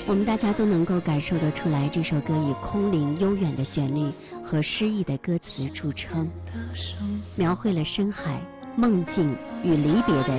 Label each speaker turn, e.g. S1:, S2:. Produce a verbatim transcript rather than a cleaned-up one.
S1: 我们大家都能够感受得出来，这首歌以空灵悠远的旋律和诗意的歌词著称，描绘了深海、梦境与离别的